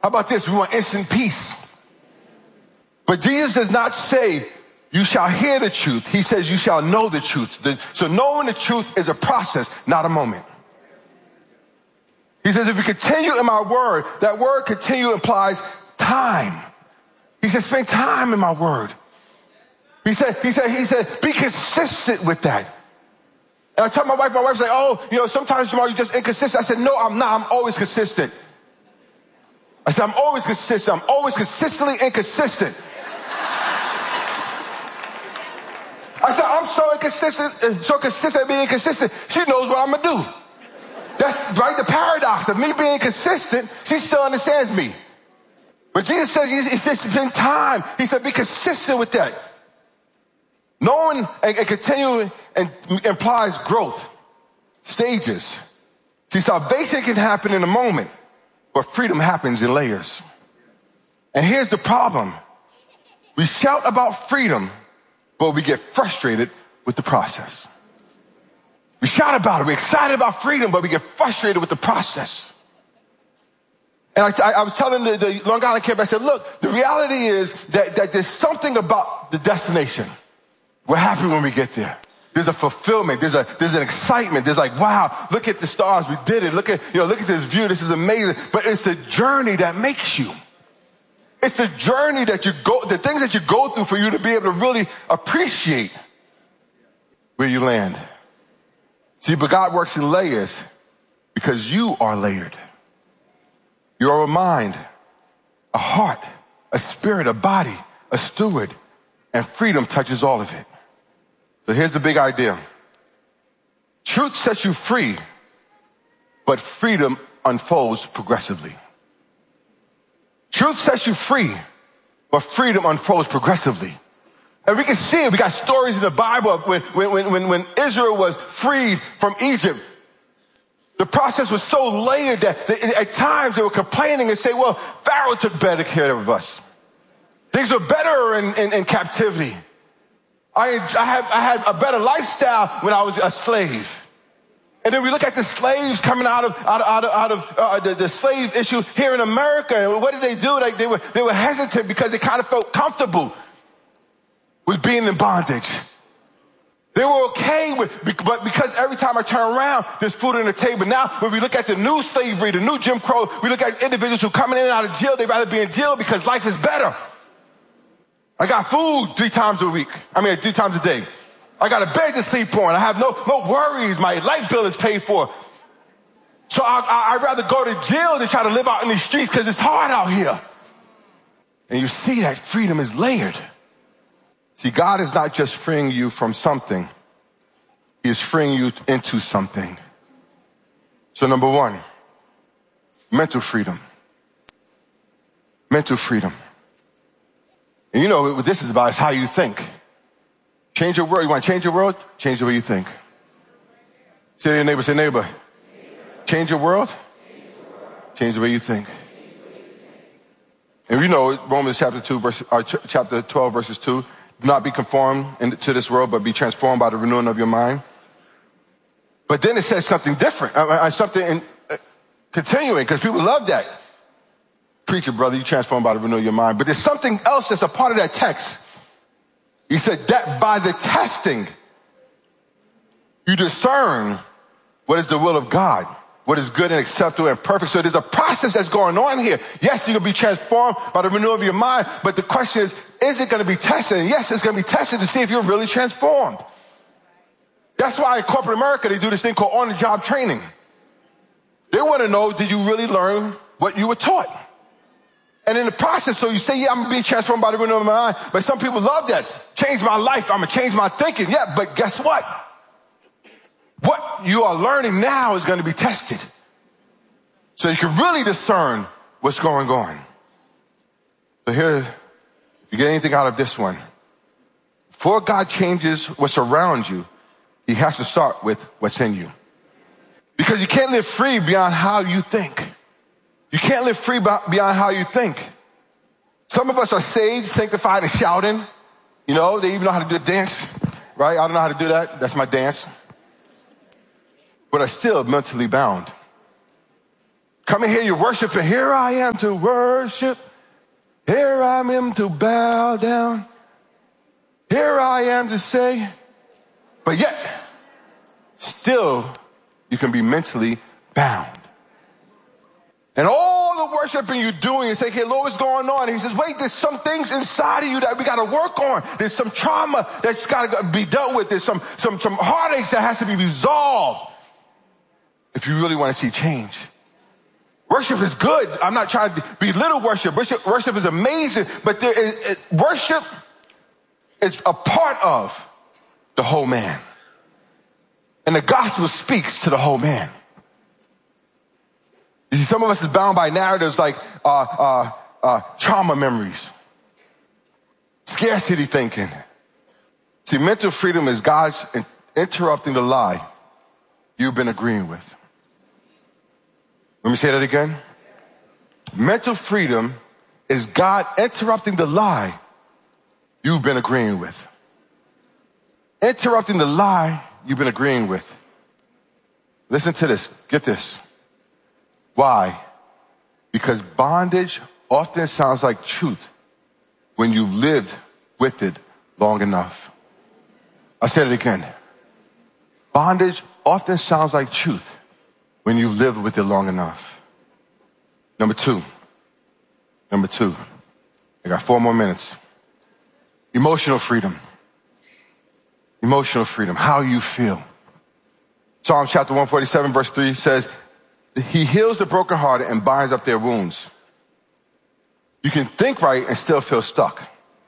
How about this? We want instant peace. But Jesus does not say, you shall hear the truth. He says, you shall know the truth. So knowing the truth is a process, not a moment. He says, if you continue in my word, that word continue implies time. He said, spend time in my word. He said, be consistent with that. And I told my wife's like, oh, sometimes Jamal, you're just inconsistent. I said, no, I'm not. I'm always consistent. I said, I'm always consistent. I'm always consistently inconsistent. I said, I'm so inconsistent, so consistent at being inconsistent. She knows what I'm going to do. That's right, the paradox of me being consistent, she still understands me. But Jesus says, he says, spend time. He said, be consistent with that. Knowing and continuing implies growth, stages. See, salvation can happen in a moment, but freedom happens in layers. And here's the problem. We shout about freedom, but we get frustrated with the process. We shout about it. We're excited about freedom, but we get frustrated with the process. And I was telling the Long Island camp, I said, look, the reality is that there's something about the destination. We're happy when we get there. There's a fulfillment. There's an excitement. There's like, wow, look at the stars. We did it. Look at this view. This is amazing. But it's the journey that makes you. It's the journey that the things that you go through for you to be able to really appreciate where you land. See, but God works in layers because you are layered. You are a mind, a heart, a spirit, a body, a steward, and freedom touches all of it. So here's the big idea. Truth sets you free, but freedom unfolds progressively. Truth sets you free, but freedom unfolds progressively. And we can see it. We got stories in the Bible when Israel was freed from Egypt. The process was so layered that at times they were complaining and saying, well, Pharaoh took better care of us. Things were better in captivity. I had a better lifestyle when I was a slave. And then we look at the slaves coming out of the slave issue here in America. And what did they do? They were hesitant because they kind of felt comfortable with being in bondage. They were okay but because every time I turn around, there's food on the table. Now, when we look at the new slavery, the new Jim Crow, we look at individuals who coming in and out of jail. They'd rather be in jail because life is better. I got food 3 times a day. I got a bed to sleep on. I have no worries. My light bill is paid for. So I'd rather go to jail than try to live out in these streets because it's hard out here. And you see that freedom is layered. See, God is not just freeing you from something. He is freeing you into something. So number 1, mental freedom. Mental freedom. And you know what this is about is how you think. Change your world. You want to change your world? Change the way you think. Say to your neighbor, say neighbor. Change your world? Change the way you think. And we know Romans chapter 12 verses 2. Do not be conformed to this world, but be transformed by the renewing of your mind. But then it says something different, continuing, because people love that. Preacher, brother, you transformed by the renewing of your mind. But there's something else that's a part of that text. He said that by the testing, you discern what is the will of God, what is good and acceptable and perfect. So there's a process that's going on here. Yes, you're going to be transformed by the renewal of your mind, but the question is it going to be tested? And yes, it's going to be tested to see if you're really transformed. That's why in corporate America, they do this thing called on-the-job training. They want to know, did you really learn what you were taught? And in the process, so you say, yeah, I'm going to be transformed by the renewal of my mind, but some people love that. Change my life. I'm going to change my thinking. Yeah, but guess what? What you are learning now is going to be tested. So you can really discern what's going on. So here, if you get anything out of this one, before God changes what's around you, he has to start with what's in you. Because you can't live free beyond how you think. You can't live free beyond how you think. Some of us are saved, sanctified, and shouting. You know, they even know how to do the dance, right? I don't know how to do that. That's my dance. But are still mentally bound. Come in here, you're worshiping. Here I am to worship. Here I am to bow down. Here I am to say. But yet, still, you can be mentally bound. And all the worshiping you're doing is say, hey, Lord, what's going on? And he says, wait, there's some things inside of you that we got to work on. There's some trauma that's got to be dealt with. There's some heartaches that has to be resolved if you really want to see change. Worship is good. I'm not trying to belittle worship. Worship is amazing, but worship is a part of the whole man. And the gospel speaks to the whole man. You see, some of us is bound by narratives like trauma memories, scarcity thinking. See, mental freedom is God's interrupting the lie you've been agreeing with. Let me say that again. Mental freedom is God interrupting the lie you've been agreeing with. Interrupting the lie you've been agreeing with. Listen to this. Get this. Why? Because bondage often sounds like truth when you lived with it long enough. I said it again. Bondage often sounds like truth when you lived with it long enough. Number two. I got 4 more minutes. Emotional freedom. Emotional freedom. How you feel. Psalm chapter 147 verse 3 says, he heals the brokenhearted and binds up their wounds. You can think right and still feel stuck.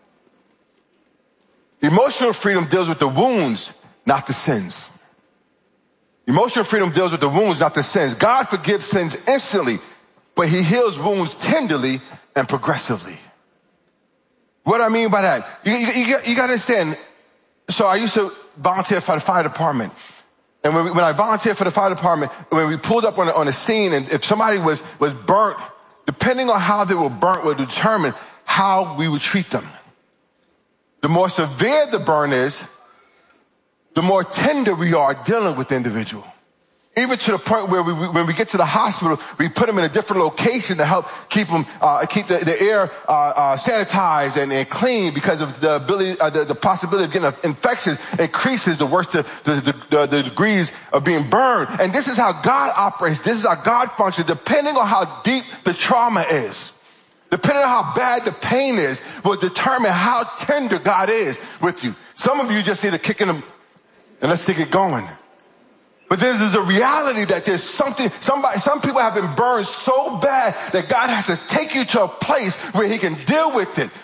Emotional freedom deals with the wounds, not the sins. Emotional freedom deals with the wounds, not the sins. God forgives sins instantly, but he heals wounds tenderly and progressively. What I mean by that, you got to understand. So I used to volunteer for the fire department. And when I volunteered for the fire department, when we pulled up on the scene, and if somebody was burnt, depending on how they were burnt would determine how we would treat them. The more severe the burn is, the more tender we are dealing with the individual. Even to the point where when we get to the hospital, we put them in a different location to help keep them, keep the air sanitized and clean, because of the ability, the possibility of getting infections increases the worse the degrees of being burned. And this is how God operates. This is how God functions. Depending on how deep the trauma is, depending on how bad the pain is, will determine how tender God is with you. Some of you just need a kick in the, and let's get it going. But this is a reality that there's some people have been burned so bad that God has to take you to a place where he can deal with it.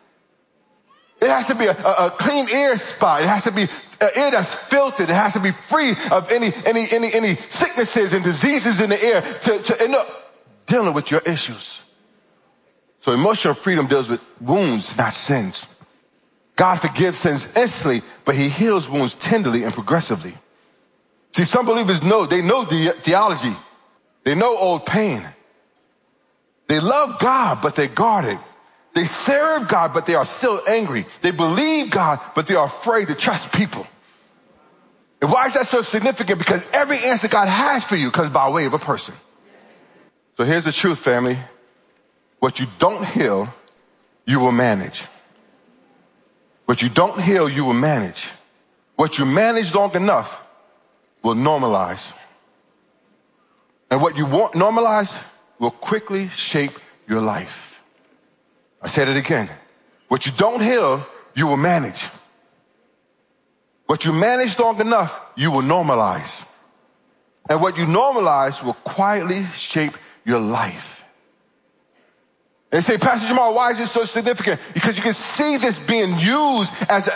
It has to be a clean air spot. It has to be air that's filtered. It has to be free of any sicknesses and diseases in the air to end up dealing with your issues. So emotional freedom deals with wounds, not sins. God forgives sins instantly, but he heals wounds tenderly and progressively. See, some believers know the theology. They know old pain. They love God, but they're guarded. They serve God, but they are still angry. They believe God, but they are afraid to trust people. And why is that so significant? Because every answer God has for you comes by way of a person. So here's the truth, family. What you don't heal, you will manage. What you don't heal, you will manage. What you manage long enough will normalize. And what you want normalized will quickly shape your life. I said it again. What you don't heal, you will manage. What you manage long enough, you will normalize. And what you normalize will quietly shape your life. And they say, Pastor Jamal, why is this so significant? Because you can see this being used as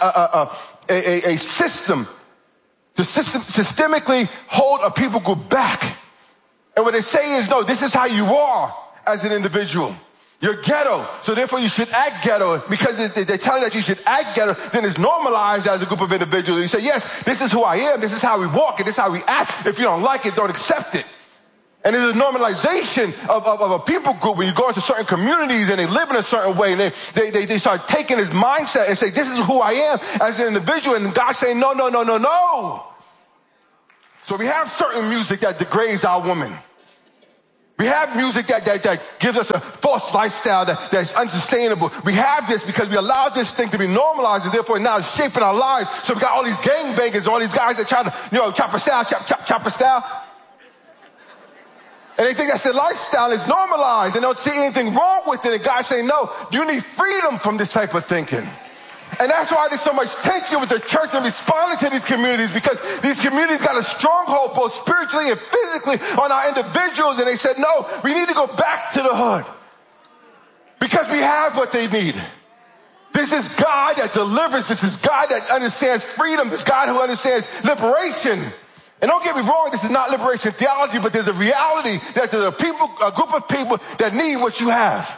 a system to systemically hold a people group back. And what they say is, no, this is how you are as an individual. You're ghetto, so therefore you should act ghetto. Because they tell you that you should act ghetto, then it's normalized as a group of individuals. You say, yes, this is who I am, this is how we walk, and this is how we act. If you don't like it, don't accept it. And there's a normalization of a people group when you go into certain communities and they live in a certain way, and they start taking this mindset and say, this is who I am as an individual. And God's saying, no. So we have certain music that degrades our woman. We have music that gives us a false lifestyle that's unsustainable. We have this because we allowed this thing to be normalized, and therefore now it's shaping our lives. So we got all these gangbangers, all these guys that try to, chopper style. And they think that's their lifestyle. It's normalized and don't see anything wrong with it. And God saying, no, you need freedom from this type of thinking. And that's why there's so much tension with the church and responding to these communities, because these communities got a stronghold both spiritually and physically on our individuals. And they said, no, we need to go back to the hood because we have what they need. This is God that delivers. This is God that understands freedom. This God who understands liberation. And don't get me wrong, this is not liberation theology, but there's a reality that there's a group of people that need what you have.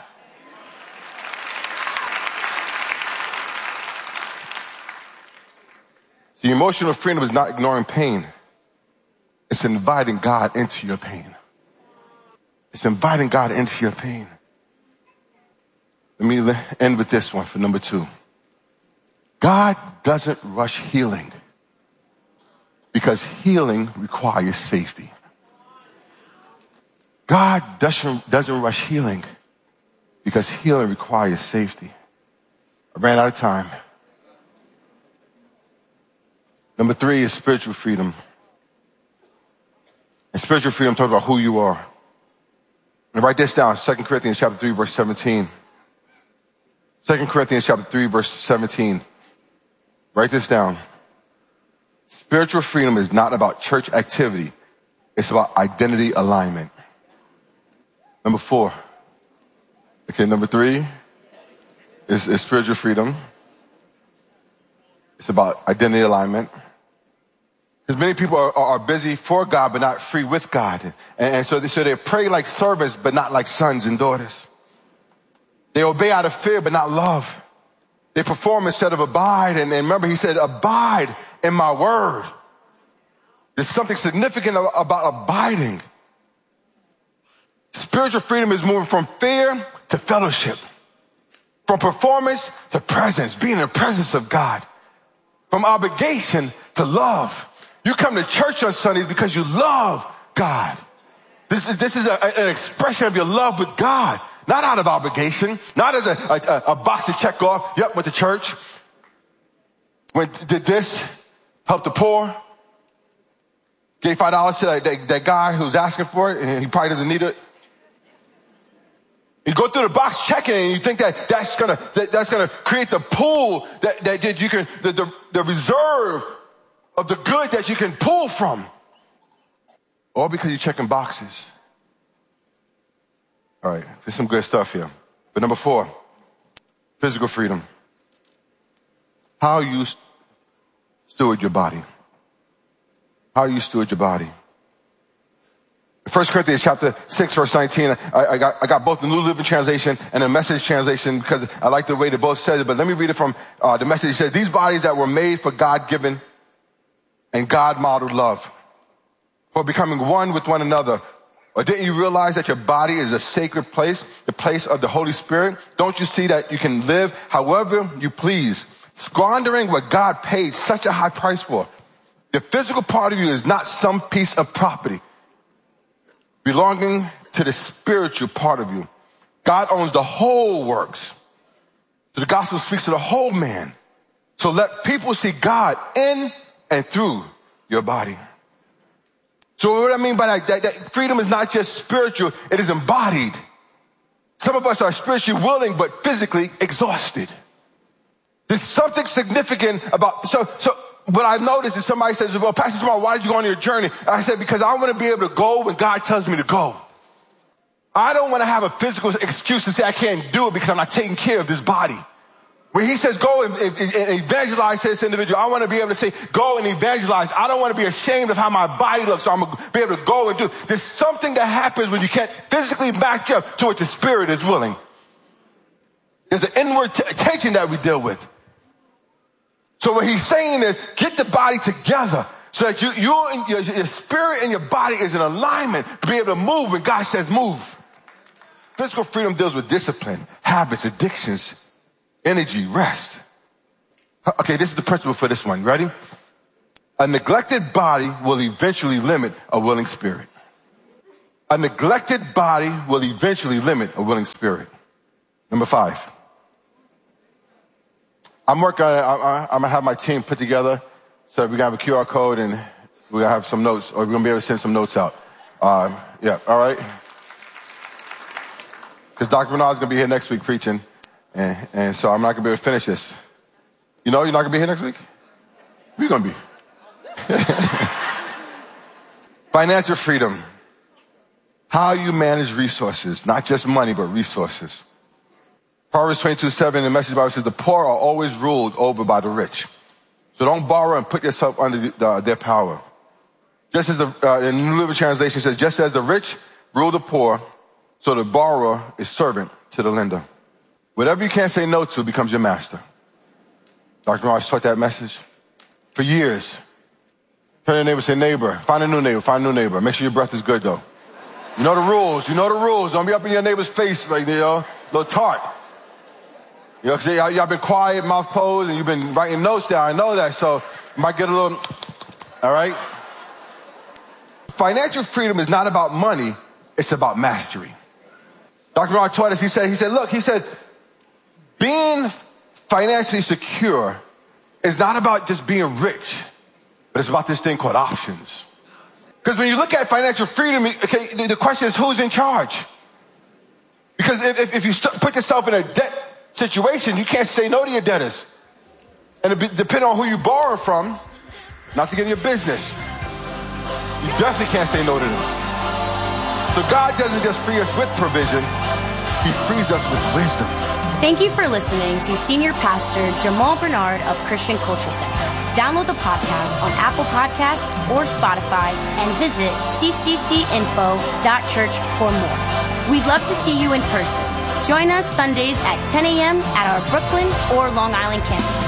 The emotional freedom is not ignoring pain. It's inviting God into your pain. It's inviting God into your pain. Let me end with this one for number 2. God doesn't rush healing because healing requires safety. God doesn't rush healing because healing requires safety. I ran out of time. Number 3 is spiritual freedom. And spiritual freedom talks about who you are. And write this down, 2 Corinthians chapter 3, verse 17. 2 Corinthians chapter 3, verse 17. Write this down. Spiritual freedom is not about church activity. It's about identity alignment. Number 4. Okay, number 3 is spiritual freedom. It's about identity alignment. Because many people are busy for God, but not free with God. And so they pray like servants, but not like sons and daughters. They obey out of fear, but not love. They perform instead of abide. And remember, he said, abide in my word. There's something significant about abiding. Spiritual freedom is moving from fear to fellowship. From performance to presence, being in the presence of God. From obligation to love. You come to church on Sundays because you love God. This is an expression of your love with God, not out of obligation, not as a box to check off. Yep, went to church. Did this, help the poor. Gave $5 to that guy who's asking for it, and he probably doesn't need it. You go through the box checking, and you think that's gonna create the pool that you can the reserve of the good that you can pull from. All because you're checking boxes. All right, there's some good stuff here. But number 4, physical freedom. How you steward your body. How you steward your body. 1 Corinthians chapter 6, verse 19, I got both the New Living Translation and the Message Translation because I like the way they both said it, but let me read it from the Message. It says, these bodies that were made for God-given and God-modeled love, for becoming one with one another. Or didn't you realize that your body is a sacred place, the place of the Holy Spirit? Don't you see that you can live however you please, squandering what God paid such a high price for? The physical part of you is not some piece of property belonging to the spiritual part of you. God owns the whole works. So the gospel speaks to the whole man. So let people see God in and through your body. So what I mean by that freedom is not just spiritual, it is embodied. Some of us are spiritually willing, but physically exhausted. There's something significant about, so what I've noticed is somebody says, well, Pastor Jamal, why did you go on your journey? I said, because I want to be able to go when God tells me to go. I don't want to have a physical excuse to say I can't do it because I'm not taking care of this body. When he says go and evangelize to this individual, I want to be able to say go and evangelize. I don't want to be ashamed of how my body looks, so I'm going to be able to go and do. There's something that happens when you can't physically match up to what the spirit is willing. There's an inward tension that we deal with. So what he's saying is get the body together so that your spirit and your body is in alignment to be able to move when God says move. Physical freedom deals with discipline, habits, addictions, energy, rest. Okay, this is the principle for this one. Ready? A neglected body will eventually limit a willing spirit. A neglected body will eventually limit a willing spirit. Number 5. I'm working on it. I'm going to have my team put together so that we're going to have a QR code and we're going to have some notes, or we're going to be able to send some notes out. Yeah, all right? Because Dr. Bernard's going to be here next week preaching, and so I'm not going to be able to finish this. You know you're not going to be here next week? Where you going to be? Financial freedom. How you manage resources, not just money, but resources. Proverbs 22:7 in the Message Bible says, the poor are always ruled over by the rich. So don't borrow and put yourself under their power. Just as in the New Living Translation says, just as the rich rule the poor, so the borrower is servant to the lender. Whatever you can't say no to becomes your master. Dr. Marsh taught that message for years. Turn to your neighbor and say, neighbor, find a new neighbor. Make sure your breath is good though. You know the rules. Don't be up in your neighbor's face like, little tart. You know, cause y'all been quiet, mouth closed, and you've been writing notes down. I know that, so you might get a little, all right? Financial freedom is not about money, it's about mastery. Dr. Mark taught us, he said, being financially secure is not about just being rich, but it's about this thing called options. Because when you look at financial freedom, okay, the question is who's in charge? Because if you put yourself in a debt situation, you can't say no to your debtors. And depending on who you borrow from, not to get in your business, you definitely can't say no to them. So God doesn't just free us with provision, He frees us with wisdom. Thank you for listening to Senior Pastor Jamal Bernard of Christian Culture Center. Download the podcast on Apple Podcasts or Spotify and visit cccinfo.church for more. We'd love to see you in person. Join us Sundays at 10 a.m. at our Brooklyn or Long Island campuses.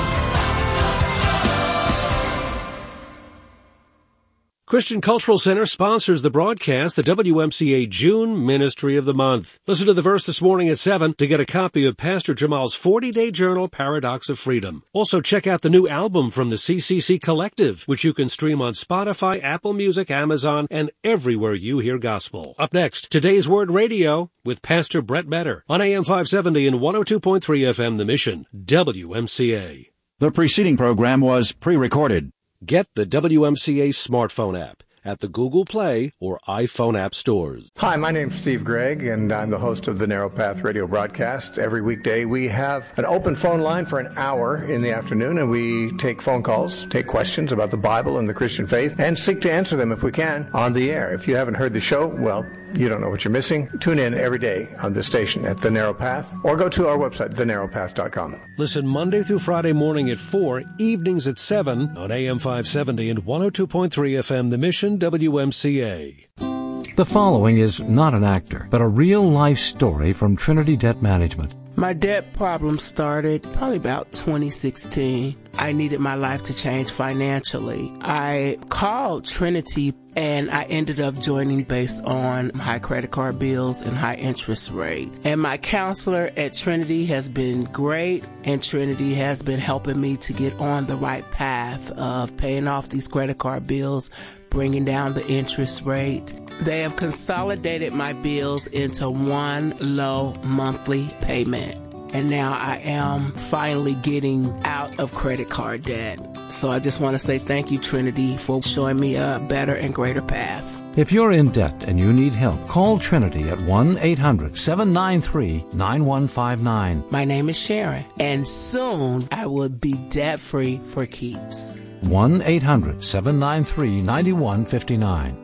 Christian Cultural Center sponsors the broadcast, the WMCA June Ministry of the Month. Listen to the verse this morning at 7 to get a copy of Pastor Jamal's 40-day journal, Paradox of Freedom. Also, check out the new album from the CCC Collective, which you can stream on Spotify, Apple Music, Amazon, and everywhere you hear gospel. Up next, Today's Word Radio with Pastor Brett Better on AM 570 and 102.3 FM The Mission, WMCA. The preceding program was pre-recorded. Get the WMCA smartphone app at the Google Play or iPhone app stores. Hi, my name's Steve Gregg, and I'm the host of the Narrow Path radio broadcast. Every weekday, we have an open phone line for an hour in the afternoon, and we take phone calls, take questions about the Bible and the Christian faith, and seek to answer them, if we can, on the air. If you haven't heard the show, well, you don't know what you're missing. Tune in every day on this station at The Narrow Path, or go to our website, thenarrowpath.com. Listen Monday through Friday morning at 4, evenings at 7 on AM 570 and 102.3 FM The Mission, WMCA. The following is not an actor, but a real-life story from Trinity Debt Management. My debt problem started probably about 2016. I needed my life to change financially. I called Trinity and I ended up joining based on high credit card bills and high interest rate. And my counselor at Trinity has been great, and Trinity has been helping me to get on the right path of paying off these credit card bills, bringing down the interest rate. They have consolidated my bills into one low monthly payment. And now I am finally getting out of credit card debt. So I just want to say thank you, Trinity, for showing me a better and greater path. If you're in debt and you need help, call Trinity at 1-800-793-9159. My name is Sharon, and soon I will be debt-free for keeps. 1-800-793-9159.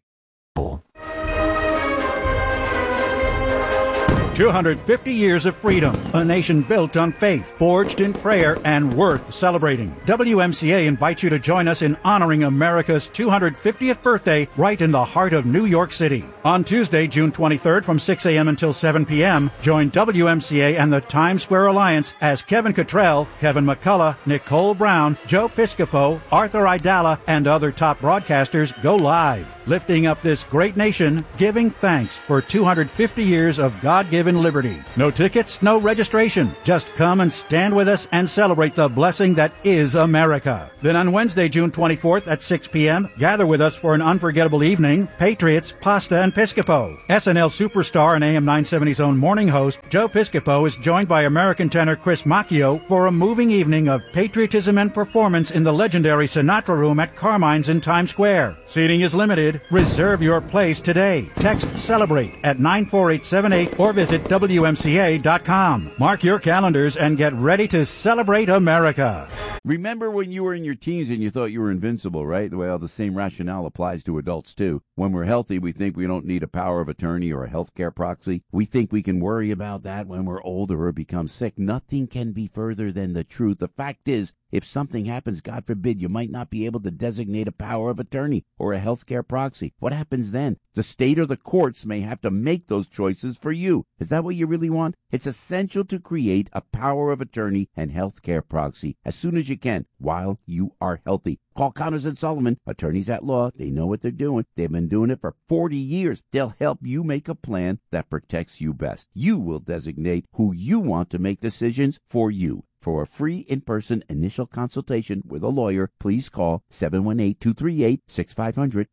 250 years of freedom, a nation built on faith, forged in prayer, and worth celebrating. WMCA invites you to join us in honoring America's 250th birthday right in the heart of New York City. On Tuesday, June 23rd from 6 a.m. until 7 p.m., join WMCA and the Times Square Alliance as Kevin Cottrell, Kevin McCullough, Nicole Brown, Joe Piscopo, Arthur Idala, and other top broadcasters go live, lifting up this great nation, giving thanks for 250 years of God-given live in liberty. No tickets, no registration. Just come and stand with us and celebrate the blessing that is America. Then on Wednesday, June 24th at 6 p.m., gather with us for an unforgettable evening, Patriots, Pasta, and Piscopo. SNL superstar and AM 970's own morning host, Joe Piscopo, is joined by American tenor Chris Macchio for a moving evening of patriotism and performance in the legendary Sinatra Room at Carmine's in Times Square. Seating is limited. Reserve your place today. Text CELEBRATE at 94878 or visit WMCA.com. Mark your calendars and get ready to celebrate America. Remember when you were in your teens and you thought you were invincible, right? Well, the same rationale applies to adults, too. When we're healthy, we think we don't need a power of attorney or a healthcare proxy. We think we can worry about that when we're older or become sick. Nothing can be further than the truth. The fact is, if something happens, God forbid, you might not be able to designate a power of attorney or a healthcare proxy. What happens then? The state or the courts may have to make those choices for you. Is that what you really want? It's essential to create a power of attorney and healthcare proxy as soon as you can while you are healthy. Call Connors & Sullivan, attorneys at law. They know what they're doing. They've been doing it for 40 years. They'll help you make a plan that protects you best. You will designate who you want to make decisions for you. For a free in-person initial consultation with a lawyer, please call 718-238-6500,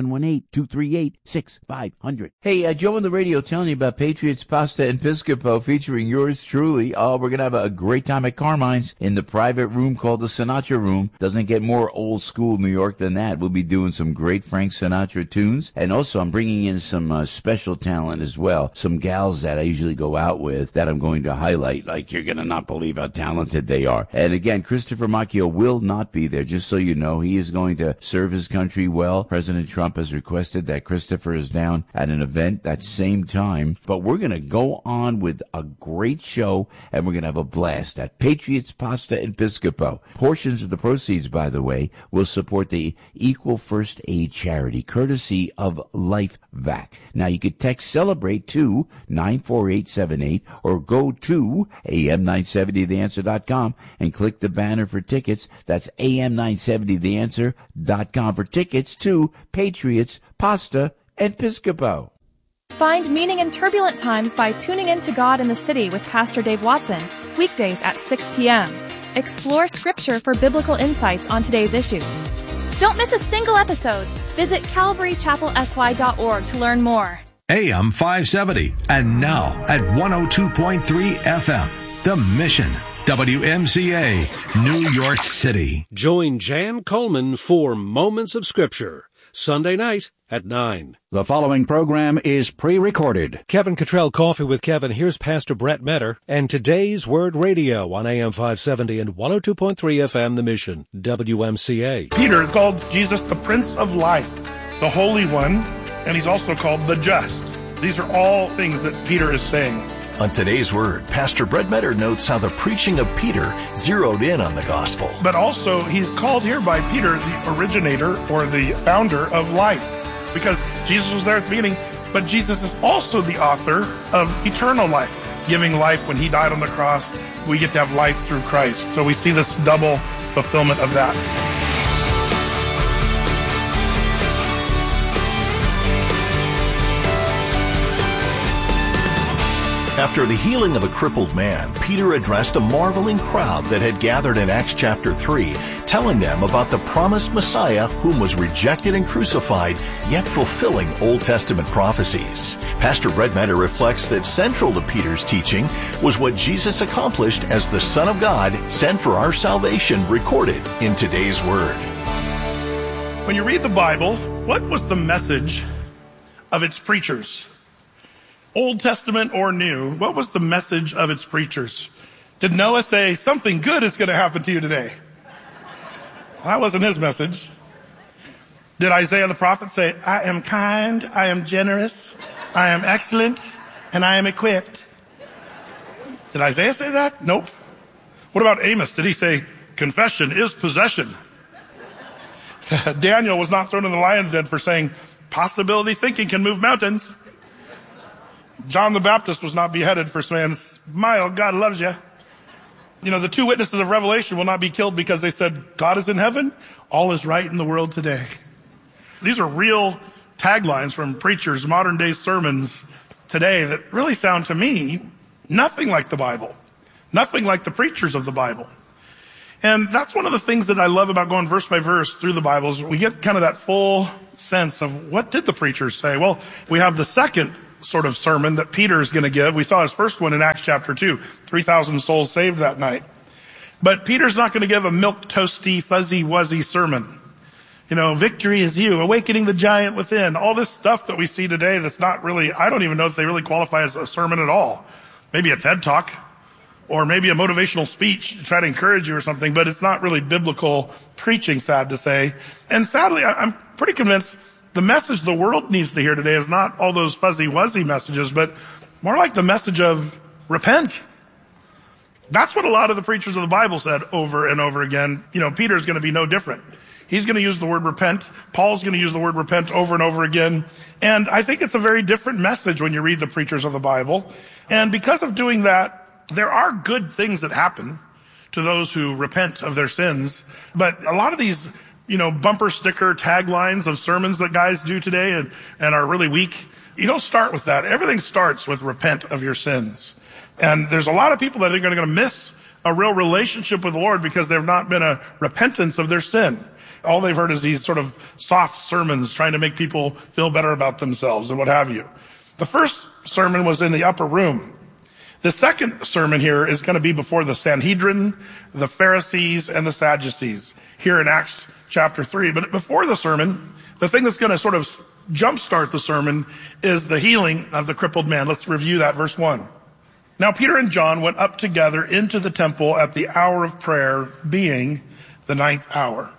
718-238-6500. Hey, Joe on the radio telling you about Patriots, Pasta, and Piscopo featuring yours truly. Oh, we're going to have a great time at Carmine's in the private room called the Sinatra Room. Doesn't get more old school New York than that. We'll be doing some great Frank Sinatra tunes. And also, I'm bringing in some special talent as well. Some gals that I usually go out with that I'm going to highlight. Like, you're going to not believe how talented they are. And again, Christopher Macchio will not be there, just so you know. He is going to serve his country well. President Trump has requested that Christopher is down at an event that same time. But we're going to go on with a great show, and we're going to have a blast at Patriots, Pasta, and Piscopo. Portions of the proceeds, by the way, will support the Equal First Aid charity, courtesy of LifeVac. Now, you could text CELEBRATE to 94878 or go to am970theanswer.com and click the banner for tickets. That's am970theanswer.com for tickets to Patriots, Pasta, and Piscopo. Find meaning in turbulent times by tuning in to God in the City with Pastor Dave Watson, weekdays at 6 p.m. Explore Scripture for biblical insights on today's issues. Don't miss a single episode. Visit calvarychapelsy.org to learn more. AM 570, and now at 102.3 FM, The Mission. WMCA, New York City. Join Jan Coleman for Moments of Scripture, Sunday night at 9. The following program is pre-recorded. Kevin Cottrell Coffee with Kevin. Here's Pastor Brett Metter and today's Word Radio on AM 570 and 102.3 FM, The Mission, WMCA. Peter called Jesus the Prince of Life, the Holy One, and he's also called the Just. These are all things that Peter is saying. On today's Word, Pastor Brett Metter notes how the preaching of Peter zeroed in on the gospel. But also, he's called here by Peter the originator or the founder of life, because Jesus was there at the beginning, but Jesus is also the author of eternal life, giving life when he died on the cross. We get to have life through Christ. So we see this double fulfillment of that. After the healing of a crippled man, Peter addressed a marveling crowd that had gathered in Acts chapter 3, telling them about the promised Messiah whom was rejected and crucified, yet fulfilling Old Testament prophecies. Pastor Brett Metter reflects that central to Peter's teaching was what Jesus accomplished as the Son of God sent for our salvation, recorded in today's Word. When you read the Bible, what was the message of its preachers? Old Testament or New, what was the message of its preachers? Did Noah say, something good is going to happen to you today? Well, that wasn't his message. Did Isaiah the prophet say, I am kind, I am generous, I am excellent, and I am equipped? Did Isaiah say that? Nope. What about Amos? Did he say, confession is possession? Daniel was not thrown in the lion's den for saying, possibility thinking can move mountains. John the Baptist was not beheaded for saying, smile, God loves you. You know, the two witnesses of Revelation will not be killed because they said, God is in heaven, all is right in the world today. These are real taglines from preachers, modern day sermons today that really sound to me nothing like the Bible, nothing like the preachers of the Bible. And that's one of the things that I love about going verse by verse through the Bible is we get kind of that full sense of what did the preachers say? Well, we have the second sort of sermon that Peter is going to give. We saw his first one in Acts chapter 2, 3,000 souls saved that night. But Peter's not going to give a milk toasty, fuzzy wuzzy sermon. You know, victory is you, awakening the giant within, all this stuff that we see today that's not really, I don't even know if they really qualify as a sermon at all. Maybe a TED Talk or maybe a motivational speech to try to encourage you or something, but it's not really biblical preaching, sad to say. And sadly, I'm pretty convinced the message the world needs to hear today is not all those fuzzy wuzzy messages, but more like the message of repent. That's what a lot of the preachers of the Bible said over and over again. You know, Peter's going to be no different. He's going to use the word repent. Paul's going to use the word repent over and over again. And I think it's a very different message when you read the preachers of the Bible. And because of doing that, there are good things that happen to those who repent of their sins. But a lot of these, you know, bumper sticker taglines of sermons that guys do today and are really weak, you don't start with that. Everything starts with repent of your sins. And there's a lot of people that are going to miss a real relationship with the Lord because there've not been a repentance of their sin. All they've heard is these sort of soft sermons trying to make people feel better about themselves and what have you. The first sermon was in the upper room. The second sermon here is going to be before the Sanhedrin, the Pharisees, and the Sadducees here in Acts chapter 3. But before the sermon, the thing that's going to sort of jumpstart the sermon is the healing of the crippled man. Let's review that, verse 1. Now Peter and John went up together into the temple at the hour of prayer, being the 9th hour.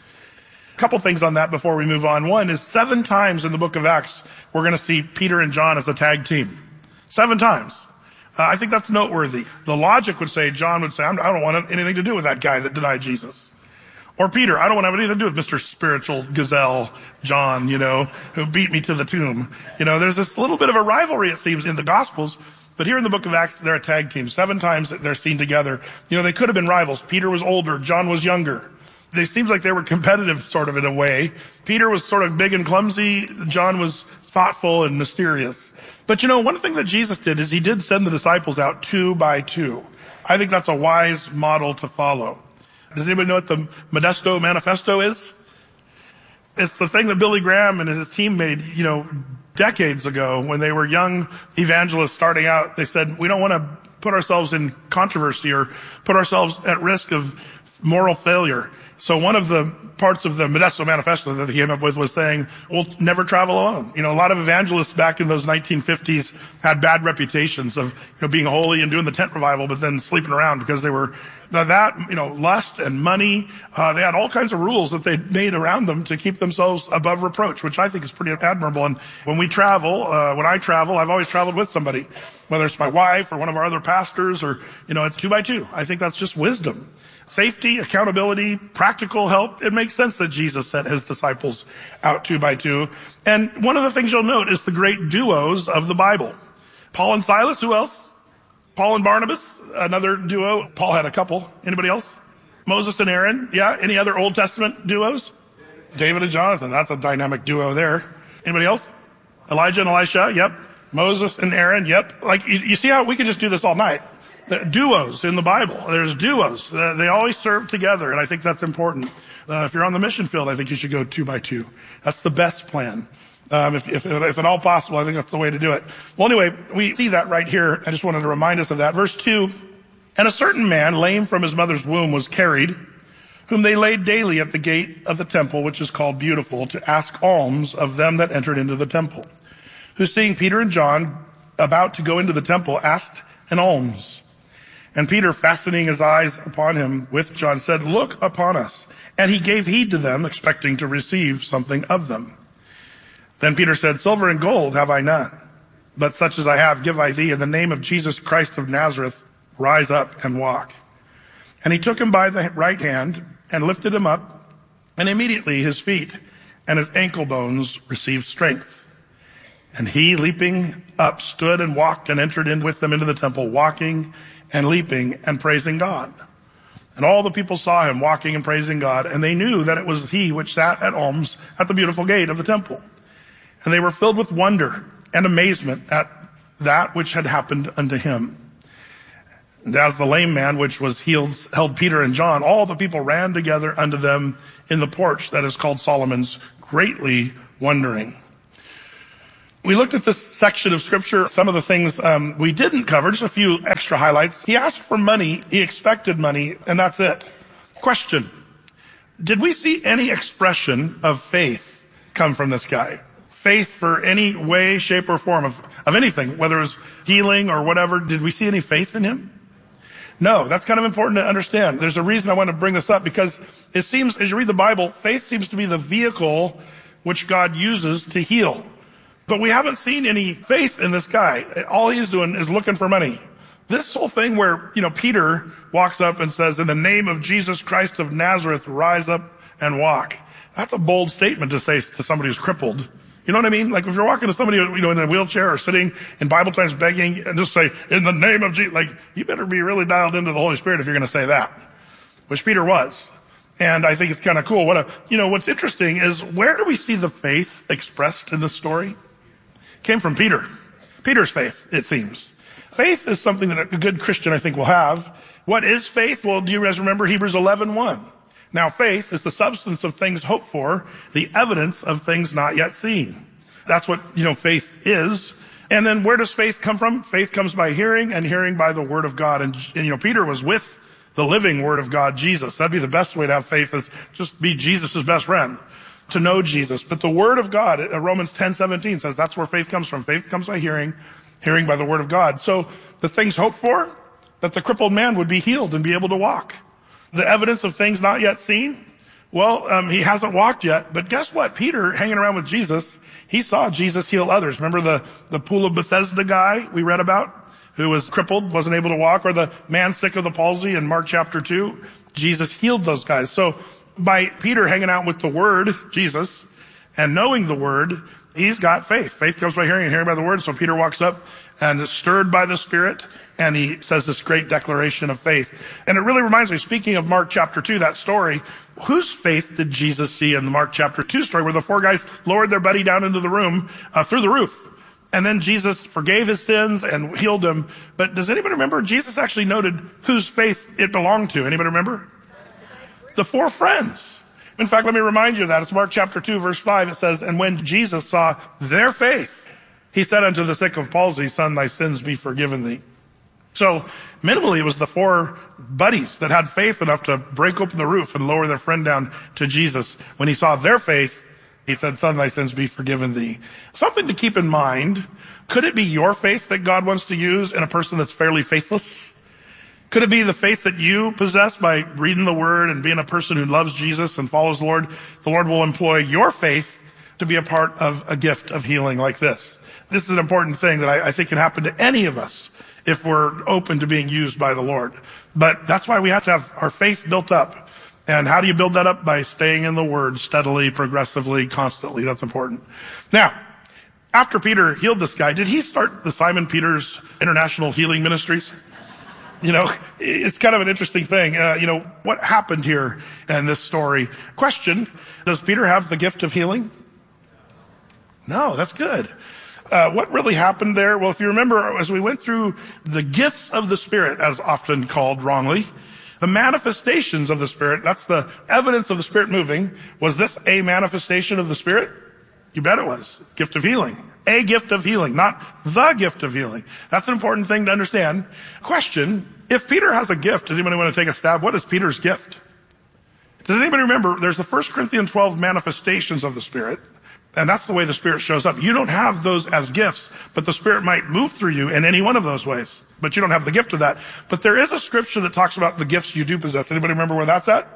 A couple things on that before we move on. One is 7 times in the book of Acts, we're going to see Peter and John as a tag team. 7 times. I think that's noteworthy. The logic would say, John would say, I don't want anything to do with that guy that denied Jesus. Or Peter, I don't want to have anything to do with Mr. Spiritual Gazelle John, you know, who beat me to the tomb. You know, there's this little bit of a rivalry, it seems, in the Gospels. But here in the book of Acts, they're a tag team. 7 times they're seen together. You know, they could have been rivals. Peter was older. John was younger. It seems like they were competitive sort of in a way. Peter was sort of big and clumsy. John was thoughtful and mysterious. But you know, one thing that Jesus did is he did send the disciples out 2 by 2. I think that's a wise model to follow. Does anybody know what the Modesto Manifesto is? It's the thing that Billy Graham and his team made, you know, decades ago when they were young evangelists starting out. They said, we don't want to put ourselves in controversy or put ourselves at risk of moral failure. So one of the parts of the Modesto Manifesto that he came up with was saying, we'll never travel alone. You know, a lot of evangelists back in those 1950s had bad reputations of, you know, being holy and doing the tent revival, but then sleeping around because they were lust and money. They had all kinds of rules that they made around them to keep themselves above reproach, which I think is pretty admirable. And when we travel, when I travel, I've always traveled with somebody, whether it's my wife or one of our other pastors or, you know, it's 2 by 2. I think that's just wisdom. Safety, accountability, practical help. It makes sense that Jesus sent his disciples out 2 by 2. And one of the things you'll note is the great duos of the Bible. Paul and Silas, who else? Paul and Barnabas, another duo. Paul had a couple. Anybody else? Moses and Aaron. Yeah. Any other Old Testament duos? David and Jonathan. That's a dynamic duo there. Anybody else? Elijah and Elisha. Yep. Moses and Aaron. Yep. Like you see how we could just do this all night. Duos in the Bible. There's duos. They always serve together, and I think that's important. If you're on the mission field, I think you should go 2 by 2. That's the best plan. If at all possible, I think that's the way to do it. Well, anyway, we see that right here. I just wanted to remind us of that. Verse 2, and a certain man, lame from his mother's womb, was carried, whom they laid daily at the gate of the temple, which is called Beautiful, to ask alms of them that entered into the temple, who seeing Peter and John about to go into the temple, asked an alms. And Peter, fastening his eyes upon him with John, said, look upon us. And he gave heed to them, expecting to receive something of them. Then Peter said, silver and gold have I none, but such as I have give I thee. In the name of Jesus Christ of Nazareth, rise up and walk. And he took him by the right hand and lifted him up, and immediately his feet and his ankle bones received strength. And he, leaping up, stood and walked and entered in with them into the temple, walking and leaping and praising God. And all the people saw him walking and praising God, and they knew that it was he which sat at alms at the beautiful gate of the temple. And they were filled with wonder and amazement at that which had happened unto him. And as the lame man which was healed held Peter and John, all the people ran together unto them in the porch that is called Solomon's, greatly wondering. We looked at this section of scripture, some of the things we didn't cover, just a few extra highlights. He asked for money, he expected money, and that's it. Question: did we see any expression of faith come from this guy? Faith for any way, shape, or form of anything, whether it was healing or whatever. Did we see any faith in him? No, that's kind of important to understand. There's a reason I want to bring this up, because it seems, as you read the Bible, faith seems to be the vehicle which God uses to heal. But we haven't seen any faith in this guy. All he's doing is looking for money. This whole thing where, Peter walks up and says, in the name of Jesus Christ of Nazareth, rise up and walk. That's a bold statement to say to somebody who's crippled. You know what I mean? Like if you're walking to somebody, in a wheelchair or sitting in Bible times begging and just say, in the name of Jesus, like you better be really dialed into the Holy Spirit if you're going to say that, which Peter was. And I think it's kind of cool. What's interesting is, where do we see the faith expressed in this story? It came from Peter. Peter's faith, it seems. Faith is something that a good Christian, I think, will have. What is faith? Well, do you guys remember Hebrews 11:1? Now, faith is the substance of things hoped for, the evidence of things not yet seen. That's what, faith is. And then where does faith come from? Faith comes by hearing, and hearing by the word of God. And Peter was with the living word of God, Jesus. That'd be the best way to have faith, is just be Jesus' best friend, to know Jesus. But the word of God, Romans 10:17 says that's where faith comes from. Faith comes by hearing, hearing by the word of God. So the things hoped for, that the crippled man would be healed and be able to walk. The evidence of things not yet seen, well, he hasn't walked yet. But guess what? Peter, hanging around with Jesus, he saw Jesus heal others. Remember the pool of Bethesda guy we read about, who was crippled, wasn't able to walk, or the man sick of the palsy in Mark chapter 2? Jesus healed those guys. So by Peter hanging out with the word, Jesus, and knowing the word, he's got faith. Faith comes by hearing, and hearing by the word. So Peter walks up and is stirred by the Spirit, and he says this great declaration of faith. And it really reminds me, speaking of Mark chapter 2, that story, whose faith did Jesus see in the Mark chapter 2 story, where the four guys lowered their buddy down into the room, through the roof? And then Jesus forgave his sins and healed him. But does anybody remember? Jesus actually noted whose faith it belonged to. Anybody remember? The four friends. In fact, let me remind you of that. It's Mark chapter 2, verse 5. It says, and when Jesus saw their faith, he said unto the sick of palsy, son, thy sins be forgiven thee. So minimally, it was the four buddies that had faith enough to break open the roof and lower their friend down to Jesus. When he saw their faith, he said, son, thy sins be forgiven thee. Something to keep in mind. Could it be your faith that God wants to use in a person that's fairly faithless? Could it be the faith that you possess by reading the word and being a person who loves Jesus and follows the Lord? The Lord will employ your faith to be a part of a gift of healing like this. This is an important thing that I think can happen to any of us if we're open to being used by the Lord. But that's why we have to have our faith built up. And how do you build that up? By staying in the word steadily, progressively, constantly. That's important. Now, after Peter healed this guy, did he start the Simon Peters International Healing Ministries? It's kind of an interesting thing. What happened here in this story? Question, does Peter have the gift of healing? No, that's good. What really happened there? Well, if you remember, as we went through the gifts of the Spirit, as often called wrongly, the manifestations of the Spirit, that's the evidence of the Spirit moving. Was this a manifestation of the Spirit? You bet it was. Gift of healing. A gift of healing, not the gift of healing. That's an important thing to understand. Question, if Peter has a gift, does anybody want to take a stab? What is Peter's gift? Does anybody remember? There's the 1 Corinthians 12 manifestations of the Spirit. And that's the way the Spirit shows up. You don't have those as gifts, but the Spirit might move through you in any one of those ways. But you don't have the gift of that. But there is a scripture that talks about the gifts you do possess. Anybody remember where that's at?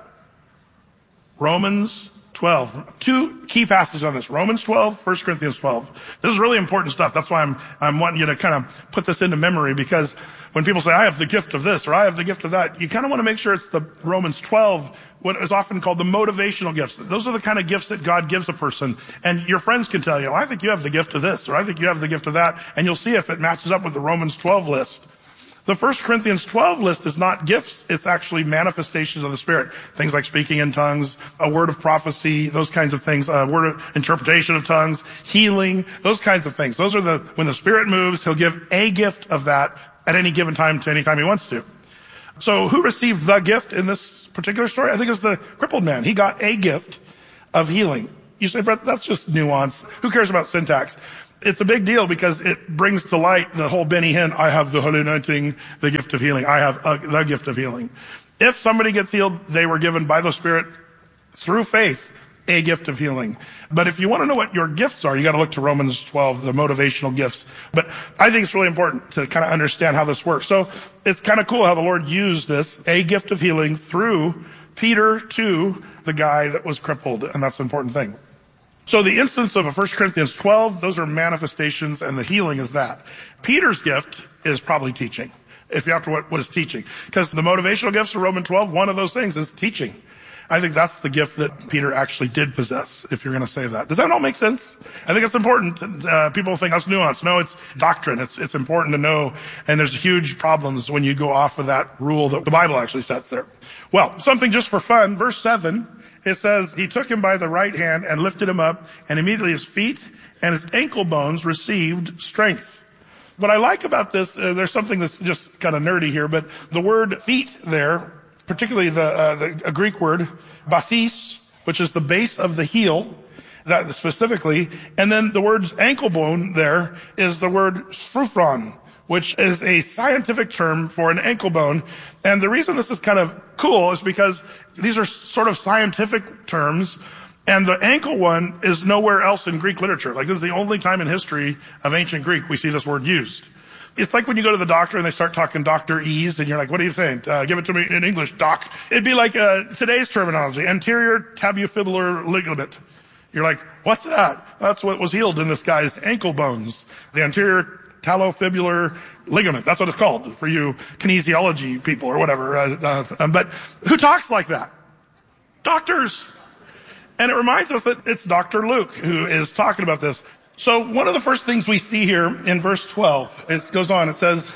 Romans 12. Two key passages on this. Romans 12, 1 Corinthians 12. This is really important stuff. That's why I'm wanting you to kind of put this into memory, because when people say, I have the gift of this or I have the gift of that, you kind of want to make sure it's the Romans 12, what is often called the motivational gifts. Those are the kind of gifts that God gives a person. And your friends can tell you, I think you have the gift of this, or I think you have the gift of that. And you'll see if it matches up with the Romans 12 list. The 1 Corinthians 12 list is not gifts, it's actually manifestations of the Spirit. Things like speaking in tongues, a word of prophecy, those kinds of things, a word of interpretation of tongues, healing, those kinds of things. Those are when the Spirit moves, he'll give a gift of that at any given time to any time he wants to. So who received the gift in this particular story? I think it was the crippled man. He got a gift of healing. You say, Brett, that's just nuance. Who cares about syntax? It's a big deal because it brings to light the whole Benny Hinn, I have the holy anointing, the gift of healing. I have the gift of healing. If somebody gets healed, they were given by the Spirit through faith a gift of healing. But if you want to know what your gifts are, you got to look to Romans 12, the motivational gifts. But I think it's really important to kind of understand how this works. So it's kind of cool how the Lord used this, a gift of healing, through Peter to the guy that was crippled. And that's the important thing. So the instance of 1 Corinthians 12, those are manifestations, and the healing is that. Peter's gift is probably teaching. If you have to, what is teaching? Because the motivational gifts of Romans 12, one of those things is teaching. I think that's the gift that Peter actually did possess, if you're going to say that. Does that all make sense? I think it's important. People think that's nuance. No, it's doctrine. It's important to know. And there's huge problems when you go off of that rule that the Bible actually sets there. Well, something just for fun. Verse 7, it says, he took him by the right hand and lifted him up, and immediately his feet and his ankle bones received strength. What I like about this, there's something that's just kind of nerdy here, but the word feet there, particularly the Greek word basis, which is the base of the heel, that specifically, and then the word ankle bone there is the word sphruphron, which is a scientific term for an ankle bone. And the reason this is kind of cool is because these are sort of scientific terms, and the ankle one is nowhere else in Greek literature. Like, this is the only time in history of ancient Greek we see this word used. It's like when you go to the doctor and they start talking doctor-ese, and you're like, what are you saying? Give it to me in English, doc. It'd be like today's terminology, anterior tabufibular ligament. You're like, what's that? That's what was healed in this guy's ankle bones. The anterior talofibular ligament. That's what it's called for you kinesiology people or whatever. But who talks like that? Doctors. And it reminds us that it's Dr. Luke who is talking about this. So one of the first things we see here in verse 12, it goes on, it says,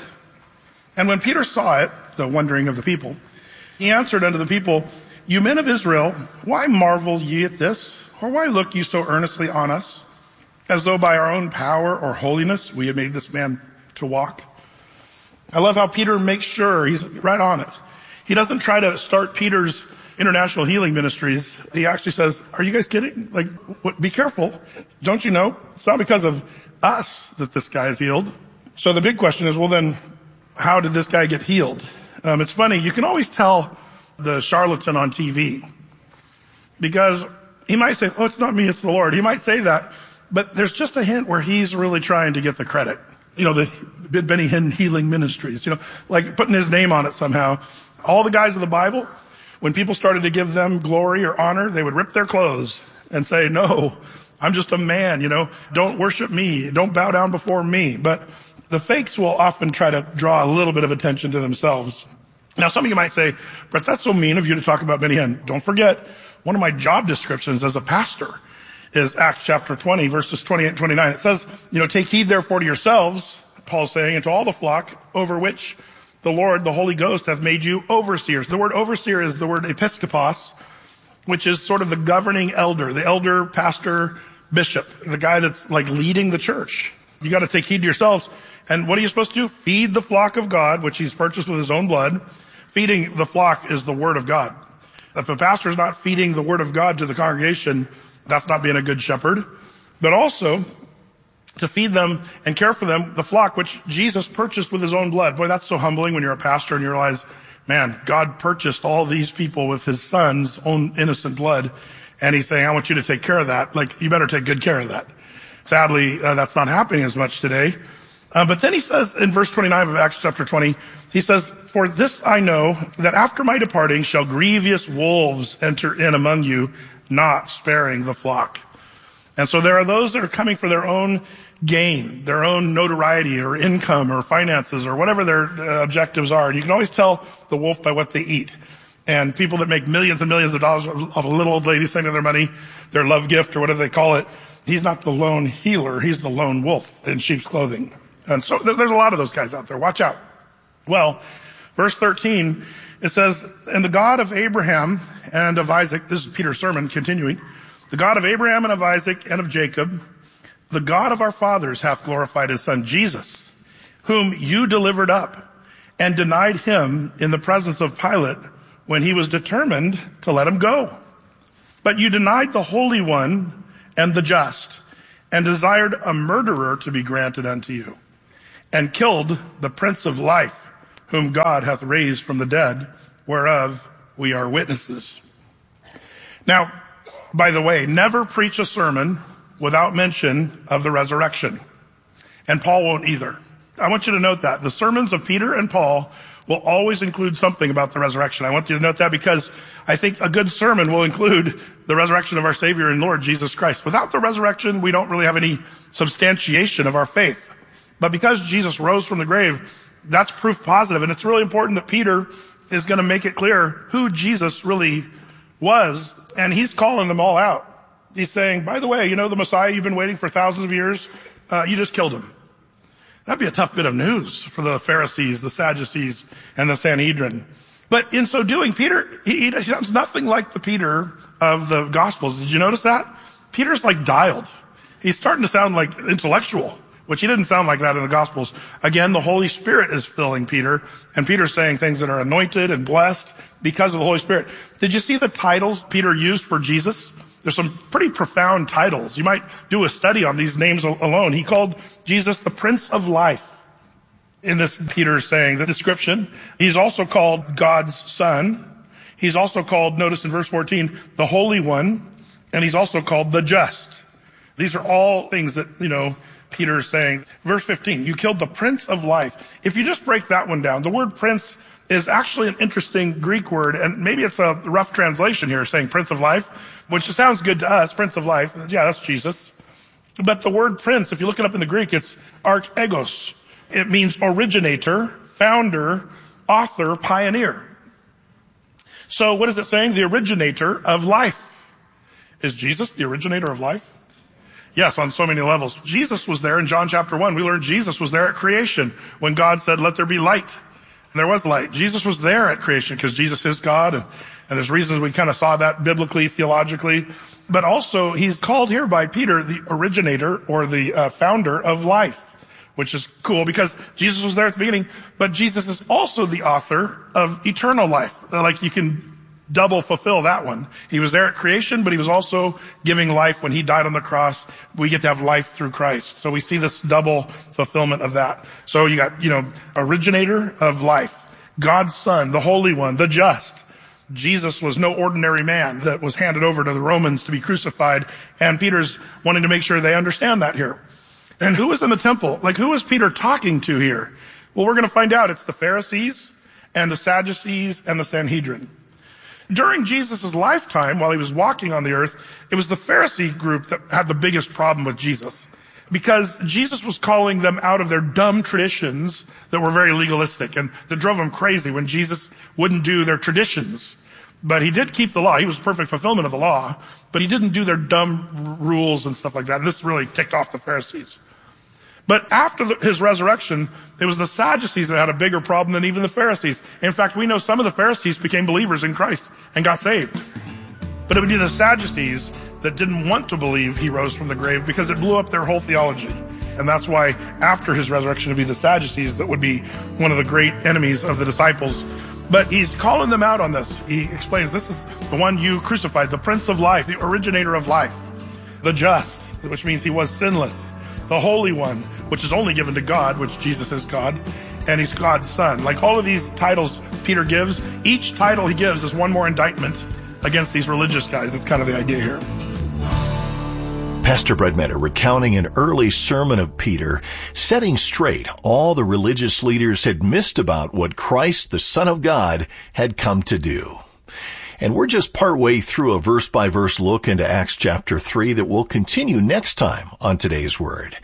and when Peter saw it, the wondering of the people, he answered unto the people, you men of Israel, why marvel ye at this? Or why look ye so earnestly on us, as though by our own power or holiness we had made this man to walk? I love how Peter makes sure he's right on it. He doesn't try to start Peter's international healing ministries. He actually says, are you guys kidding? Like, what, be careful. Don't you know? It's not because of us that this guy is healed. So the big question is, well then, how did this guy get healed? It's funny. You can always tell the charlatan on TV because he might say, oh, it's not me, it's the Lord. He might say that, but there's just a hint where he's really trying to get the credit. You know, the Benny Hinn Healing Ministries, you know, like putting his name on it somehow. All the guys of the Bible, when people started to give them glory or honor, they would rip their clothes and say, no, I'm just a man, you know, don't worship me, don't bow down before me. But the fakes will often try to draw a little bit of attention to themselves. Now, some of you might say, but that's so mean of you to talk about Benny Hinn. Don't forget, one of my job descriptions as a pastor is Acts chapter 20, verses 28 and 29. It says, you know, take heed therefore to yourselves, Paul's saying, and to all the flock over which the Lord, the Holy Ghost, hath made you overseers. The word overseer is the word episkopos, which is sort of the governing elder, the elder, pastor, bishop, the guy that's like leading the church. You got to take heed to yourselves. And what are you supposed to do? Feed the flock of God, which he's purchased with his own blood. Feeding the flock is the word of God. If a pastor is not feeding the word of God to the congregation, that's not being a good shepherd. But also, to feed them and care for them, the flock, which Jesus purchased with his own blood. Boy, that's so humbling when you're a pastor and you realize, man, God purchased all these people with his son's own innocent blood. And he's saying, I want you to take care of that. Like, you better take good care of that. Sadly, that's not happening as much today. But then he says in verse 29 of Acts chapter 20, he says, for this I know, that after my departing shall grievous wolves enter in among you, not sparing the flock. And so there are those that are coming for their own gain, their own notoriety or income or finances or whatever their objectives are. And you can always tell the wolf by what they eat. And people that make millions and millions of dollars of a little old lady sending their money, their love gift or whatever they call it, he's not the lone healer. He's the lone wolf in sheep's clothing. And so there's a lot of those guys out there. Watch out. Well, verse 13, it says, and the God of Abraham and of Isaac, this is Peter's sermon continuing, the God of Abraham and of Isaac and of Jacob, the God of our fathers hath glorified his son Jesus, whom you delivered up and denied him in the presence of Pilate when he was determined to let him go. But you denied the Holy One and the just, and desired a murderer to be granted unto you, and killed the Prince of Life, whom God hath raised from the dead, whereof we are witnesses. Now, by the way, never preach a sermon without mention of the resurrection. And Paul won't either. I want you to note that. The sermons of Peter and Paul will always include something about the resurrection. I want you to note that because I think a good sermon will include the resurrection of our Savior and Lord Jesus Christ. Without the resurrection, we don't really have any substantiation of our faith. But because Jesus rose from the grave, that's proof positive. And it's really important that Peter is going to make it clear who Jesus really was. And he's calling them all out. He's saying, by the way, you know the Messiah you've been waiting for thousands of years? You just killed him. That'd be a tough bit of news for the Pharisees, the Sadducees, and the Sanhedrin. But in so doing, Peter, he sounds nothing like the Peter of the Gospels. Did you notice that? Peter's like dialed. He's starting to sound like intellectual, which he didn't sound like that in the Gospels. Again, the Holy Spirit is filling Peter, and Peter's saying things that are anointed and blessed because of the Holy Spirit. Did you see the titles Peter used for Jesus? There's some pretty profound titles. You might do a study on these names alone. He called Jesus the Prince of Life. In this, Peter is saying the description. He's also called God's Son. He's also called, notice in verse 14, the Holy One. And he's also called the Just. These are all things that, Peter is saying. Verse 15, you killed the Prince of Life. If you just break that one down, the word prince is actually an interesting Greek word, and maybe it's a rough translation here saying Prince of Life, which sounds good to us, Prince of Life. Yeah, that's Jesus. But the word prince, if you look it up in the Greek, it's archegos. It means originator, founder, author, pioneer. So what is it saying? The originator of life. Is Jesus the originator of life? Yes, on so many levels. Jesus was there in John chapter 1. We learned Jesus was there at creation when God said, let there be light. And there was light. Jesus was there at creation because Jesus is God. And there's reasons we kind of saw that biblically, theologically. But also, he's called here by Peter the originator or the founder of life, which is cool because Jesus was there at the beginning. But Jesus is also the author of eternal life. Like you can double fulfill that one. He was there at creation, but he was also giving life when he died on the cross. We get to have life through Christ. So we see this double fulfillment of that. So you got, originator of life, God's Son, the Holy One, the Just. Jesus was no ordinary man that was handed over to the Romans to be crucified. And Peter's wanting to make sure they understand that here. And who was in the temple? Like, who was Peter talking to here? Well, we're going to find out. It's the Pharisees and the Sadducees and the Sanhedrin. During Jesus' lifetime, while he was walking on the earth, it was the Pharisee group that had the biggest problem with Jesus. Because Jesus was calling them out of their dumb traditions that were very legalistic and that drove them crazy when Jesus wouldn't do their traditions. But he did keep the law. He was perfect fulfillment of the law, but he didn't do their dumb rules and stuff like that. And this really ticked off the Pharisees. But after his resurrection, it was the Sadducees that had a bigger problem than even the Pharisees. In fact, we know some of the Pharisees became believers in Christ and got saved. But it would be the Sadducees that didn't want to believe he rose from the grave because it blew up their whole theology. And that's why after his resurrection, it would be the Sadducees that would be one of the great enemies of the disciples. But he's calling them out on this. He explains, this is the one you crucified, the Prince of Life, the originator of life, the Just, which means he was sinless, the Holy One, which is only given to God, which Jesus is God, and he's God's Son. Like all of these titles Peter gives, each title he gives is one more indictment against these religious guys. That's kind of the idea here. Pastor Brett Metter recounting an early sermon of Peter, setting straight all the religious leaders had missed about what Christ, the Son of God, had come to do. And we're just partway through a verse-by-verse look into Acts chapter 3 that will continue next time on Today's Word.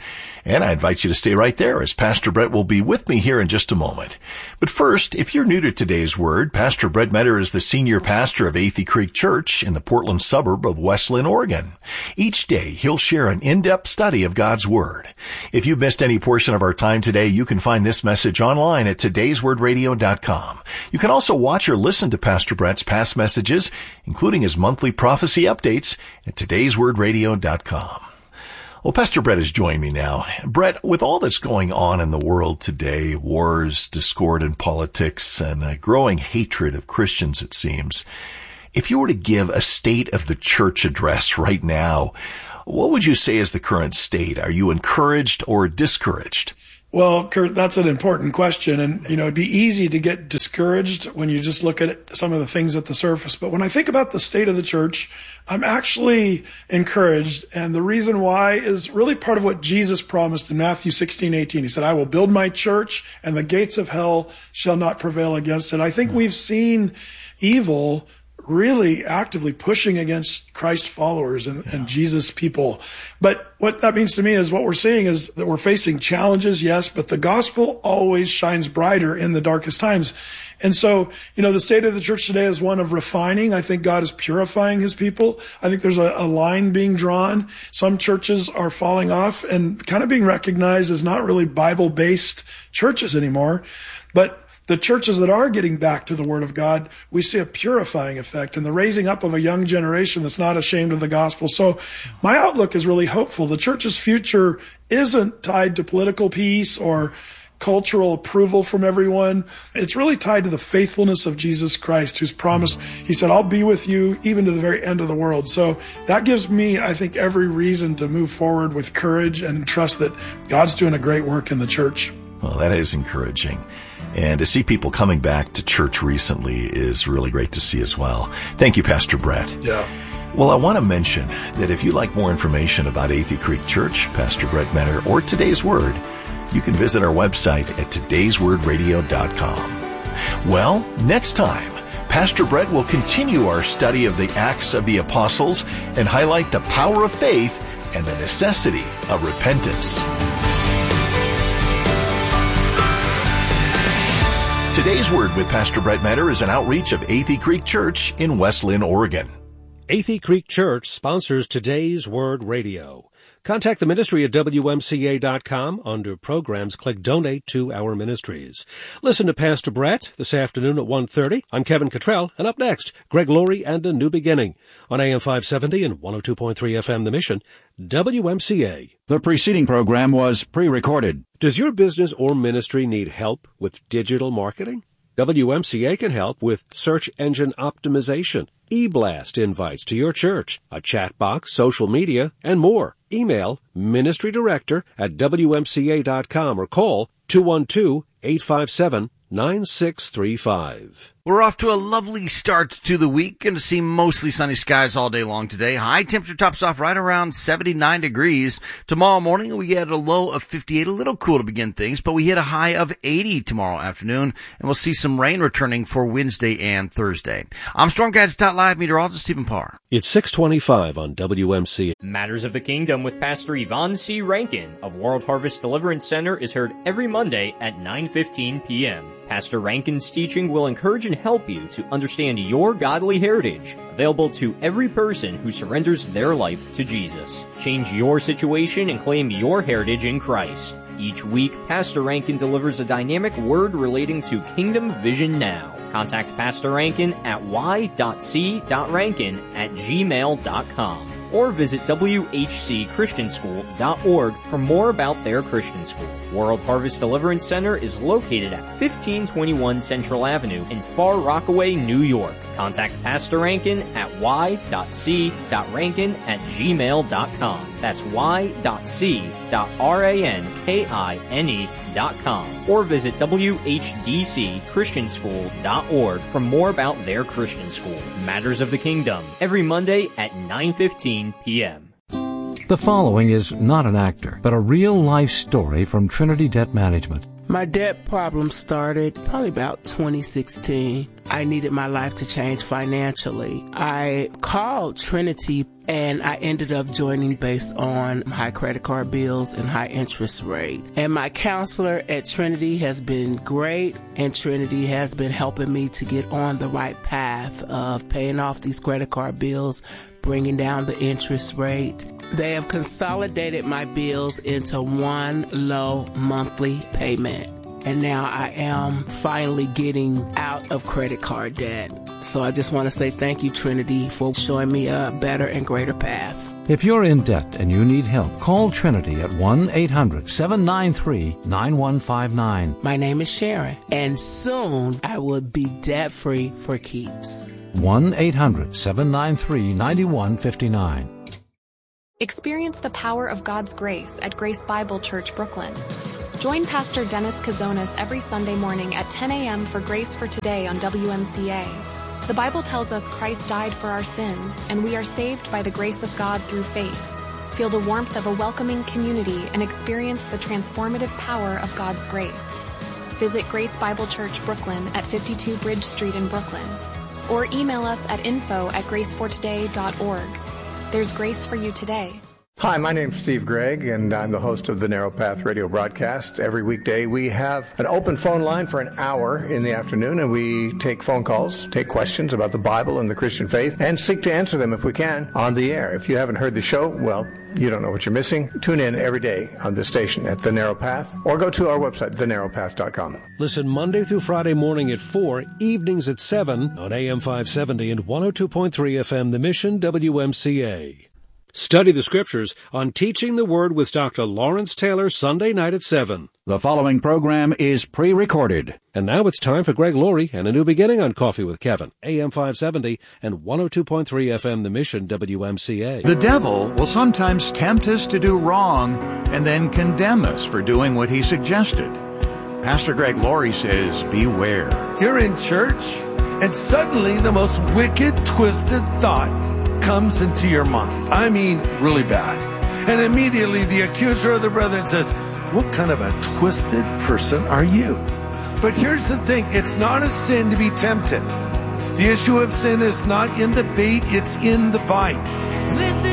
And I invite you to stay right there as Pastor Brett will be with me here in just a moment. But first, if you're new to today's Word, Pastor Brett Metter is the senior pastor of Athey Creek Church in the Portland suburb of West Linn, Oregon. Each day, he'll share an in-depth study of God's Word. If you've missed any portion of our time today, you can find this message online at todayswordradio.com. You can also watch or listen to Pastor Brett's past messages, including his monthly prophecy updates, at todayswordradio.com. Well, Pastor Brett has joined me now. Brett, with all that's going on in the world today, wars, discord in politics, and a growing hatred of Christians, it seems, if you were to give a state of the church address right now, what would you say is the current state? Are you encouraged or discouraged? Well, Kurt, that's an important question. And, it'd be easy to get discouraged when you just look at some of the things at the surface. But when I think about the state of the church, I'm actually encouraged. And the reason why is really part of what Jesus promised in Matthew 16:18. He said, I will build my church and the gates of hell shall not prevail against it. I think we've seen evil really actively pushing against Christ followers and Jesus people. But what that means to me is what we're seeing is that we're facing challenges, yes, but the gospel always shines brighter in the darkest times. And so, the state of the church today is one of refining. I think God is purifying his people. I think there's a line being drawn. Some churches are falling off and kind of being recognized as not really Bible-based churches anymore. But the churches that are getting back to the Word of God, we see a purifying effect and the raising up of a young generation that's not ashamed of the gospel. So my outlook is really hopeful. The church's future isn't tied to political peace or cultural approval from everyone. It's really tied to the faithfulness of Jesus Christ, who's promised, he said, I'll be with you even to the very end of the world. So that gives me, I think, every reason to move forward with courage and trust that God's doing a great work in the church. Well, that is encouraging. And to see people coming back to church recently is really great to see as well. Thank you, Pastor Brett. Yeah. Well, I want to mention that if you'd like more information about Athey Creek Church, Pastor Brett Metter, or Today's Word, you can visit our website at todayswordradio.com. Well, next time, Pastor Brett will continue our study of the Acts of the Apostles and highlight the power of faith and the necessity of repentance. Today's Word with Pastor Brett Metter is an outreach of Athey Creek Church in West Linn, Oregon. Athey Creek Church sponsors Today's Word Radio. Contact the ministry at WMCA.com. Under programs, click Donate to Our Ministries. Listen to Pastor Brett this afternoon at 1:30. I'm Kevin Cottrell, and up next, Greg Laurie and A New Beginning on AM 570 and 102.3 FM The Mission, WMCA. The preceding program was pre-recorded. Does your business or ministry need help with digital marketing? WMCA can help with search engine optimization, e-blast invites to your church, a chat box, social media, and more. Email ministrydirector@WMCA.com or call 212-857-9635. We're off to a lovely start to the week. Going to see mostly sunny skies all day long today. High temperature tops off right around 79 degrees. Tomorrow morning we get a low of 58, a little cool to begin things, but we hit a high of 80 tomorrow afternoon, and we'll see some rain returning for Wednesday and Thursday. I'm StormGuides.live meteorologist Stephen Parr. It's 6:25 on WMCA. Matters of the Kingdom with Pastor Yvonne C. Rankin of World Harvest Deliverance Center is heard every Monday at 9:15 p.m. Pastor Rankin's teaching will encourage and help you to understand your godly heritage, available to every person who surrenders their life to Jesus. Change your situation and claim your heritage in Christ. Each week, Pastor Rankin delivers a dynamic word relating to Kingdom Vision Now. Contact Pastor Rankin at y.c.rankin@gmail.com or visit whcchristianschool.org for more about their Christian school. World Harvest Deliverance Center is located at 1521 Central Avenue in Far Rockaway, New York. Contact Pastor Rankin at y.c.rankin@gmail.com. That's y.c.rankine.com or visit whdcchristianschool.org for more about their Christian school. Matters of the Kingdom, every Monday at 9:15 p.m. The following is not an actor, but a real-life story from Trinity Debt Management. My debt problem started probably about 2016. I needed my life to change financially. I called Trinity and I ended up joining based on high credit card bills and high interest rate. And my counselor at Trinity has been great, and Trinity has been helping me to get on the right path of paying off these credit card bills, bringing down the interest rate. They have consolidated my bills into one low monthly payment. And now I am finally getting out of credit card debt. So I just want to say thank you, Trinity, for showing me a better and greater path. If you're in debt and you need help, call Trinity at 1-800-793-9159. My name is Sharon, and soon I will be debt-free for keeps. 1-800-793-9159. Experience the power of God's grace at Grace Bible Church, Brooklyn. Join Pastor Dennis Kazonas every Sunday morning at 10 a.m. for Grace for Today on WMCA. The Bible tells us Christ died for our sins, and we are saved by the grace of God through faith. Feel the warmth of a welcoming community and experience the transformative power of God's grace. Visit Grace Bible Church, Brooklyn at 52 Bridge Street in Brooklyn, or email us at info@gracefortoday.org. There's grace for you today. Hi, my name's Steve Gregg, and I'm the host of the Narrow Path radio broadcast. Every weekday we have an open phone line for an hour in the afternoon, and we take phone calls, take questions about the Bible and the Christian faith, and seek to answer them if we can on the air. If you haven't heard the show, well, you don't know what you're missing. Tune in every day on this station at The Narrow Path, or go to our website, thenarrowpath.com. Listen Monday through Friday morning at 4, evenings at 7 on AM 570 and 102.3 FM, The Mission, WMCA. Study the Scriptures on Teaching the Word with Dr. Lawrence Taylor, Sunday night at 7. The following program is pre-recorded. And now it's time for Greg Laurie and a new beginning on Coffee with Kevin, AM 570 and 102.3 FM, The Mission, WMCA. The devil will sometimes tempt us to do wrong and then condemn us for doing what he suggested. Pastor Greg Laurie says, beware. You're in church, and suddenly the most wicked, twisted thought comes into your mind. I mean, really bad. And immediately the accuser of the brethren says, what kind of a twisted person are you? But here's the thing. It's not a sin to be tempted. The issue of sin is not in the bait, it's in the bite.